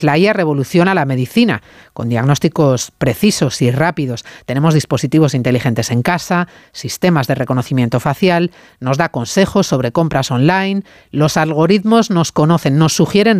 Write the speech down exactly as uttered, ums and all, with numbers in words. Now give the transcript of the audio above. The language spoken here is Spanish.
La I A revoluciona la medicina con diagnósticos precisos y rápidos. Tenemos dispositivos inteligentes en casa, sistemas de reconocimiento facial, nos da consejos sobre compras online, los algoritmos nos conocen, nos sugieren